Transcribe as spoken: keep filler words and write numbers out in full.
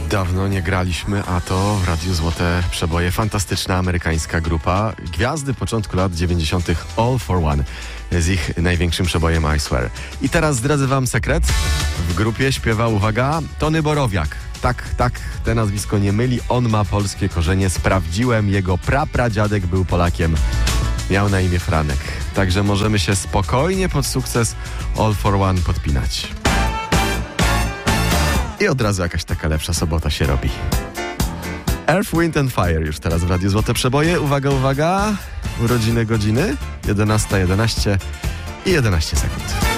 Dawno nie graliśmy, a to w Radiu Złote Przeboje fantastyczna amerykańska grupa. Gwiazdy początku lat dziewięćdziesiątych All for One z ich największym przebojem I Swear. I teraz zdradzę wam sekret. W grupie śpiewa, uwaga, Tony Borowiak. Tak, tak, te nazwisko nie myli. On ma polskie korzenie. Sprawdziłem, jego prapradziadek był Polakiem. Miał na imię Franek. Także możemy się spokojnie pod sukces All for One podpinać. I od razu jakaś taka lepsza sobota się robi. Earth, Wind and Fire już teraz w Radiu Złote Przeboje. Uwaga, uwaga. Urodziny godziny. jedenasta jedenaście i jedenaście sekund.